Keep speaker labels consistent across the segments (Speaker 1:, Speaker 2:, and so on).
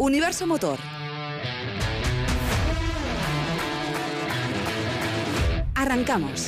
Speaker 1: Universo Motor. Arrancamos.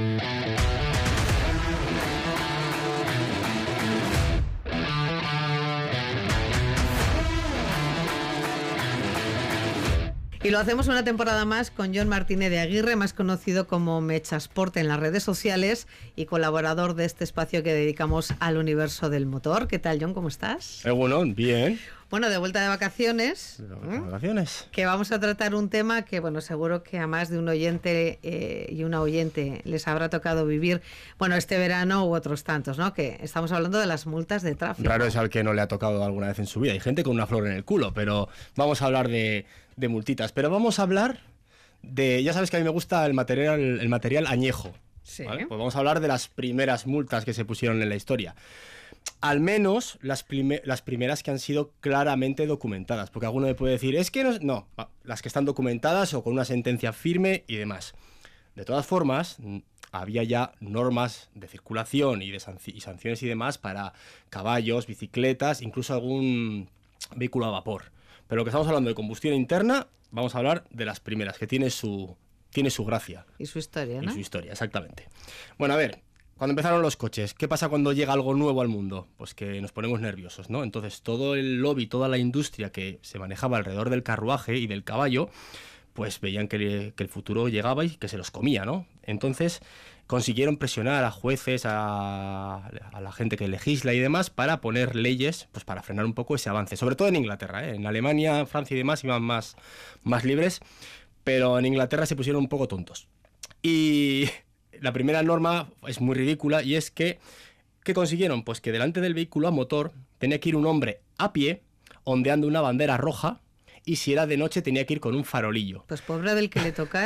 Speaker 2: Y lo hacemos una temporada más con Jon Martínez de Aguirre, más conocido como Mechasport en las redes sociales y colaborador de este espacio que dedicamos al universo del motor. ¿Qué tal, Jon? ¿Cómo estás?
Speaker 3: Bueno, bien.
Speaker 2: Bueno, de vuelta de vacaciones. Que vamos a tratar un tema que, bueno, seguro que a más de un oyente y una oyente les habrá tocado vivir, bueno, este verano u otros tantos, ¿no? Que estamos hablando de las multas de tráfico.
Speaker 3: Raro es al que no le ha tocado alguna vez en su vida. Hay gente con una flor en el culo, pero vamos a hablar de multitas. Pero vamos a hablar de... Ya sabes que a mí me gusta el material añejo.
Speaker 2: Sí.
Speaker 3: ¿Vale? Pues vamos a hablar de las primeras multas que se pusieron en la historia. Al menos las primeras que han sido claramente documentadas, porque alguno me puede decir, es que no, las que están documentadas o con una sentencia firme y demás. De todas formas, había ya normas de circulación y sanciones y demás para caballos, bicicletas, incluso algún vehículo a vapor. Pero lo que estamos hablando de combustión interna, vamos a hablar de las primeras, que tiene su gracia.
Speaker 2: Y su historia, ¿no?
Speaker 3: Y su historia, exactamente. Bueno, a ver... Cuando empezaron los coches, ¿qué pasa cuando llega algo nuevo al mundo? Pues que nos ponemos nerviosos, ¿no? Entonces todo el lobby, toda la industria que se manejaba alrededor del carruaje y del caballo, pues veían que el futuro llegaba y que se los comía, ¿no? Entonces consiguieron presionar a jueces, a la gente que legisla y demás, para poner leyes, pues para frenar un poco ese avance. Sobre todo en Inglaterra, ¿eh? En Alemania, Francia y demás iban más libres, pero en Inglaterra se pusieron un poco tontos. Y... La primera norma es muy ridícula y es que ¿qué consiguieron? Pues que delante del vehículo a motor tenía que ir un hombre a pie ondeando una bandera roja y si era de noche tenía que ir con un farolillo.
Speaker 2: Pues pobre del que le tocara.